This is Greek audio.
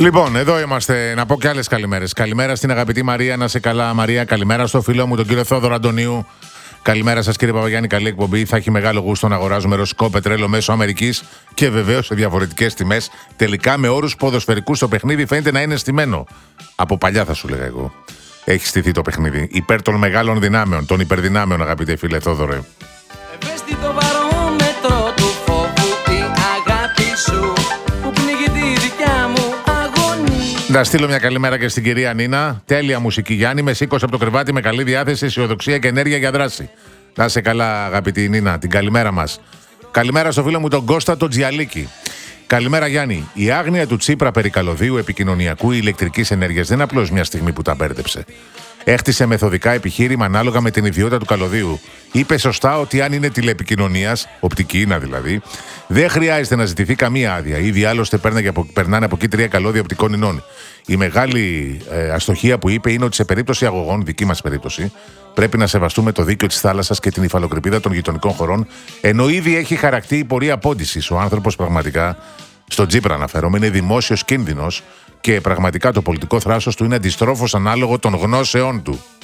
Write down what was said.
Λοιπόν, εδώ είμαστε. Να πω και άλλες καλημέρες. Καλημέρα στην αγαπητή Μαρία, να σε καλά, Μαρία. Καλημέρα στο φίλο μου, τον κύριο Θόδωρο Αντωνίου. Καλημέρα σας, κύριε Παπαγιάννη. Καλή εκπομπή. Θα έχει μεγάλο γούστο να αγοράζουμε ρωσικό πετρέλαιο μέσω Αμερικής και βεβαίως σε διαφορετικές τιμές. Τελικά με όρους ποδοσφαιρικούς το παιχνίδι φαίνεται να είναι στημένο. Από παλιά θα σου λέγα εγώ. Έχει στηθεί το παιχνίδι. Υπέρ των μεγάλων δυνάμεων, των υπερδυνάμεων, αγαπητέ φίλε Θόδωρε. Ευαίσθητο βαρόμετρο του φόβου, η αγάπη σου που πνίγει τη δικιά μου αγωνία. Να στείλω μια καλημέρα και στην κυρία Νίνα. Τέλεια μουσική, Γιάννη. Με σήκωσε από το κρεβάτι με καλή διάθεση, αισιοδοξία και ενέργεια για δράση. Να είσαι καλά, αγαπητή Νίνα. Την καλημέρα μας. Καλημέρα στο φίλο μου τον Κώστα τον Τζιαλίκη. Καλημέρα, Γιάννη. Η άγνοια του Τσίπρα περί καλωδίου επικοινωνιακού ηλεκτρικής ενέργειας δεν είναι απλώς μια στιγμή που τα μπέρδεψε. Έχτισε μεθοδικά επιχείρημα ανάλογα με την ιδιότητα του καλωδίου. Είπε σωστά ότι αν είναι τηλεπικοινωνίας, οπτική ίνα δηλαδή, δεν χρειάζεται να ζητηθεί καμία άδεια. Ήδη άλλωστε περνάνε από εκεί 3 καλώδια οπτικών ινών. Η μεγάλη αστοχία που είπε είναι ότι σε περίπτωση αγωγών, δική μας περίπτωση, πρέπει να σεβαστούμε το δίκαιο της θάλασσας και την υφαλοκρηπίδα των γειτονικών χωρών, ενώ ήδη έχει χαρακτεί η πορεία απόντησης. Ο άνθρωπος πραγματικά, στον Τσίπρα αναφέρομαι, είναι δημόσιος κίνδυνος και πραγματικά το πολιτικό θράσος του είναι αντιστρόφως ανάλογο των γνώσεών του.